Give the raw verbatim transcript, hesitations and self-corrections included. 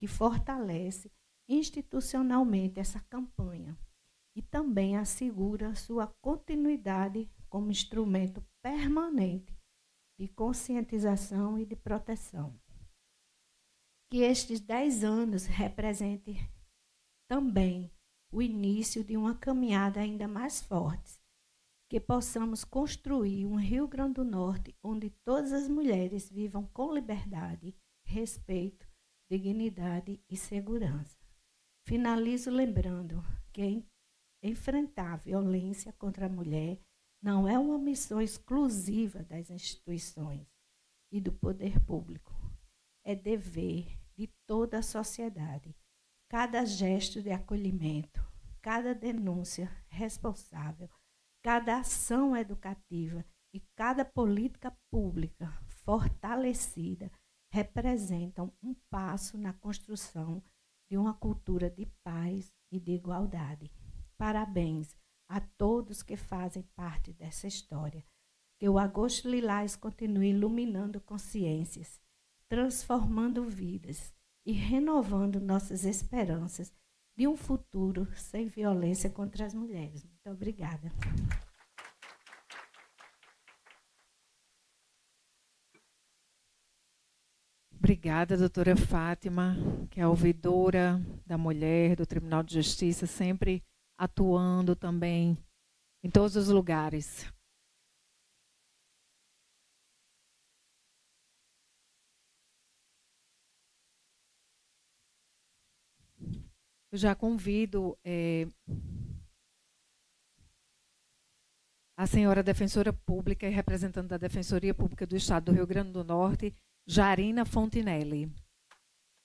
que fortalece institucionalmente essa campanha e também assegura sua continuidade como instrumento permanente de conscientização e de proteção. Que estes dez anos representem também o início de uma caminhada ainda mais forte, que possamos construir um Rio Grande do Norte onde todas as mulheres vivam com liberdade, respeito, dignidade e segurança. Finalizo lembrando que enfrentar a violência contra a mulher não é uma missão exclusiva das instituições e do poder público. É dever de toda a sociedade. Cada gesto de acolhimento, cada denúncia responsável, cada ação educativa e cada política pública fortalecida representam um passo na construção de uma cultura de paz e de igualdade. Parabéns a todos que fazem parte dessa história. Que o Agosto Lilás continue iluminando consciências, transformando vidas e renovando nossas esperanças de um futuro sem violência contra as mulheres. Muito obrigada. Obrigada, doutora Fátima, que é a ouvidora da mulher do Tribunal de Justiça, sempre atuando também em todos os lugares. Eu já convido é, a senhora defensora pública e representante da Defensoria Pública do Estado do Rio Grande do Norte, Jarina Fontinelli.